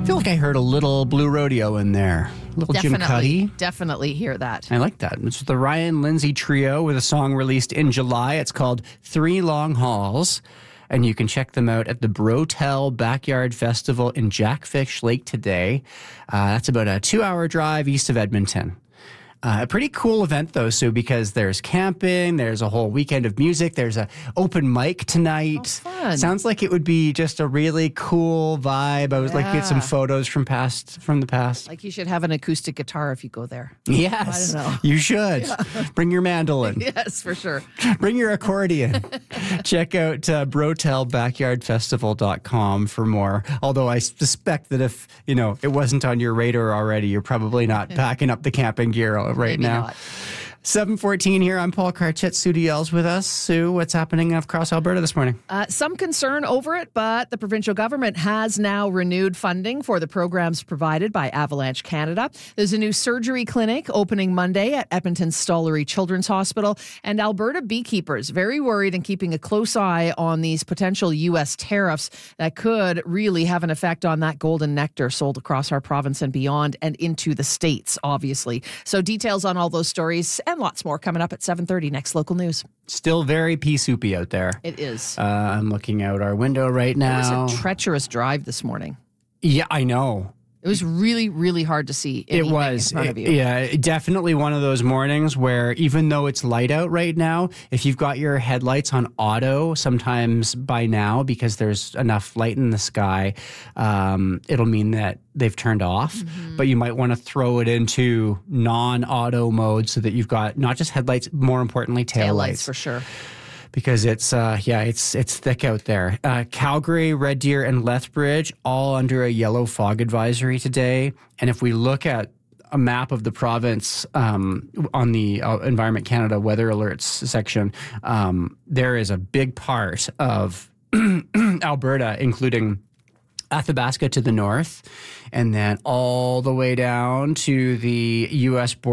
feel like I heard a little Blue Rodeo in there. A little Jim Cuddy. Definitely hear that. I like that. It's the Ryan Lindsay Trio with a song released in July. It's called 3 Long Hauls. And you can check them out at the Brotel Backyard Festival in Jackfish Lake today. That's about a 2-hour drive east of Edmonton. A pretty cool event, though, Sue, because there's camping, there's a whole weekend of music, there's an open mic tonight. Oh, fun. Sounds like it would be just a really cool vibe. I was like, get some photos from the past. Like you should have an acoustic guitar if you go there. Yes, I don't know. you should. Yeah. Bring your mandolin. Yes, for sure. Bring your accordion. Check out brotelbackyardfestival.com for more. Although I suspect that if, it wasn't on your radar already, you're probably not packing up the camping gear right Maybe now. Not. 7:14 here. I'm Paul Karchet. Sue DL's with us. Sue, what's happening across Alberta this morning? Some concern over it, but the provincial government has now renewed funding for the programs provided by Avalanche Canada. There's a new surgery clinic opening Monday at Edmonton Stollery Children's Hospital, and Alberta beekeepers very worried and keeping a close eye on these potential U.S. tariffs that could really have an effect on that golden nectar sold across our province and beyond and into the States, obviously. So details on all those stories and lots more coming up at 7:30 next local news. Still very pea soupy out there. It is. I'm looking out our window right now. It was a treacherous drive this morning. Yeah, I know. It was really, really hard to see anything in front of you. Yeah, definitely one of those mornings where even though it's light out right now, if you've got your headlights on auto, sometimes by now, because there's enough light in the sky, it'll mean that they've turned off. Mm-hmm. But you might want to throw it into non-auto mode so that you've got not just headlights, more importantly, taillights. For sure. Because it's thick out there. Calgary, Red Deer, and Lethbridge all under a yellow fog advisory today. And if we look at a map of the province on the Environment Canada Weather Alerts section, there is a big part of Alberta, including Athabasca to the north, and then all the way down to the U.S. border.